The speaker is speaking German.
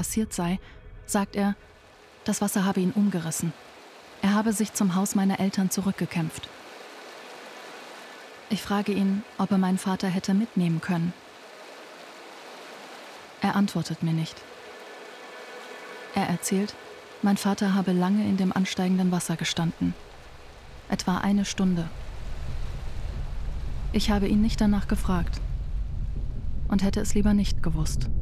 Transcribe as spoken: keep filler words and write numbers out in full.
passiert sei, sagt er, das Wasser habe ihn umgerissen. Er habe sich zum Haus meiner Eltern zurückgekämpft. Ich frage ihn, ob er meinen Vater hätte mitnehmen können. Er antwortet mir nicht. Er erzählt, mein Vater habe lange in dem ansteigenden Wasser gestanden. Etwa eine Stunde. Ich habe ihn nicht danach gefragt und hätte es lieber nicht gewusst.